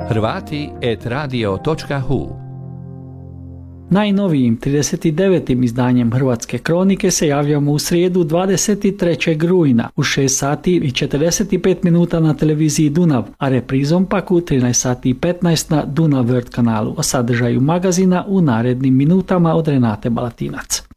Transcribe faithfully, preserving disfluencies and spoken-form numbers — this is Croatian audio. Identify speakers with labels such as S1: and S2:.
S1: Hrvati et radio točka hu.
S2: Najnovijim trideset devetim izdanjem Hrvatske kronike se javljamo u srijedu dvadeset trećeg rujna u šest sati i četrdeset pet minuta na televiziji Dunav, a reprizom pak u trinaest sati i petnaest na Dunav World kanalu. O sadržaju magazina u narednim minutama od Renate Balatinac.